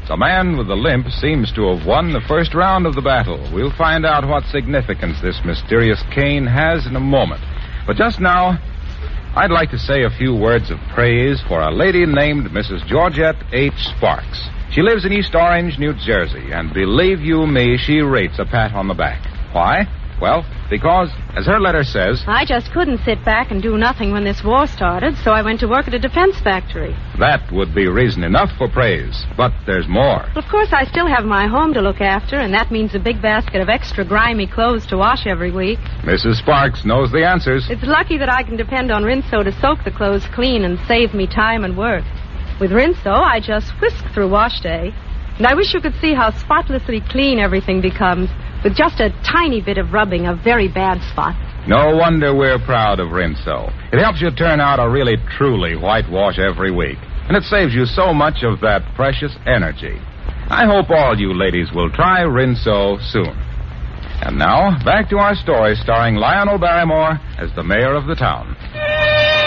The man with the limp seems to have won the first round of the battle. We'll find out what significance this mysterious cane has in a moment. But just now, I'd like to say a few words of praise for a lady named Mrs. Georgette H. Sparks. She lives in East Orange, New Jersey, and believe you me, she rates a pat on the back. Why? Well, because, as her letter says... I just couldn't sit back and do nothing when this war started, so I went to work at a defense factory. That would be reason enough for praise, but there's more. Of course, I still have my home to look after, and that means a big basket of extra grimy clothes to wash every week. Mrs. Sparks knows the answers. It's lucky that I can depend on Rinso to soak the clothes clean and save me time and work. With Rinso, I just whisk through wash day, and I wish you could see how spotlessly clean everything becomes with just a tiny bit of rubbing of very bad spots. No wonder we're proud of Rinso. It helps you turn out a really, truly whitewash every week, and it saves you so much of that precious energy. I hope all you ladies will try Rinso soon. And now, back to our story starring Lionel Barrymore as the mayor of the town.